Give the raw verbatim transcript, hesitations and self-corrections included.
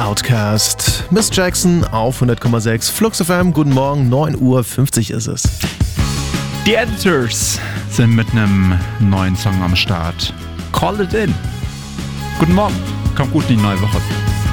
Outcast. Miss Jackson auf hundert Komma sechs Flux F M. Guten Morgen, neun Uhr fünfzig ist es. Die Editors sind mit einem neuen Song am Start. Call it in. Guten Morgen, kommt gut in die neue Woche.